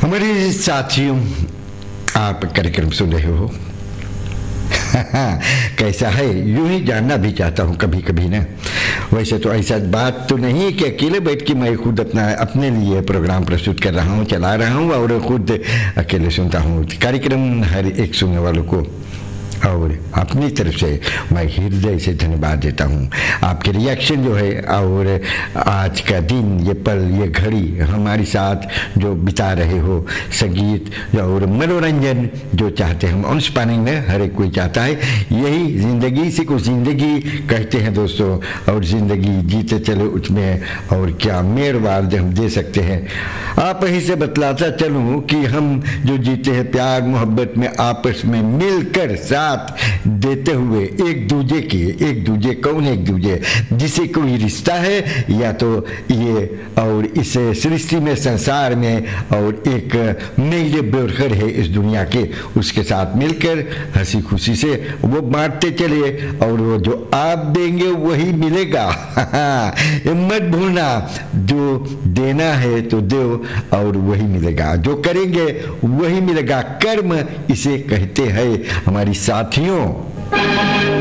हमारे साथियों, आप कार्यक्रम सुन रहे हो। कैसा है, यूं ही जानना भी चाहता हूँ कभी कभी ना। वैसे तो ऐसा बात तो नहीं कि अकेले बैठ के मैं खुद अपने लिए प्रोग्राम प्रस्तुत कर रहा हूँ, चला रहा हूँ और खुद अकेले सुनता हूँ कार्यक्रम। हर एक सुनने वालों को और अपनी तरफ से मैं हृदय से धन्यवाद देता हूँ। आपके रिएक्शन जो है और आज का दिन, ये पल, ये घड़ी हमारे साथ जो बिता रहे हो, संगीत और मनोरंजन जो चाहते हैं हम अंश पाने में, हर एक कोई चाहता है। यही ज़िंदगी, इसी को ज़िंदगी कहते हैं दोस्तों। और ज़िंदगी जीते चलो उसमें और क्या मेरवार जो हम दे सकते हैं। आप ही से बतलाता चलूँ कि हम जो जीते हैं प्यार मोहब्बत में, आपस में मिलकर साथ देते हुए एक दूजे कौन एक दूजे जिसे कोई रिश्ता है या तो ये और इस सृष्टि में, संसार में और एक नई बेरखर है इस दुनिया के, उसके साथ मिलकर हंसी खुशी से वो बांटते चले और वो जो आप देंगे वही मिलेगा। मत भूलना, जो देना है तो दो और वही मिलेगा, जो करेंगे वही मिलेगा। कर्म इसे कहते हैं हमारी साथियों।